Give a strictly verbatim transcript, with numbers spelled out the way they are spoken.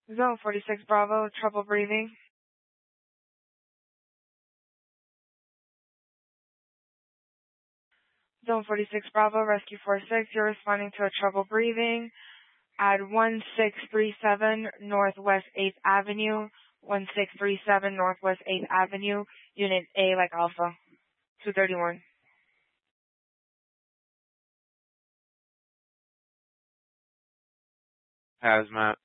Zone forty-six Bravo, trouble breathing. Zone forty-six Bravo, Rescue four six, you're responding to a trouble breathing at one six three seven Northwest eighth Avenue, one six three seven Northwest eighth Avenue, Unit A like Alpha, two thirty-one. Hazmat.